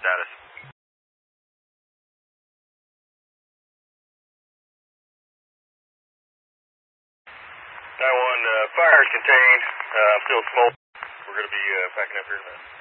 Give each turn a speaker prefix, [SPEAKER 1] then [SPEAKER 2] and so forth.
[SPEAKER 1] status? 9-1, fire is contained. Still smoke. We're going to be backing up here in a minute.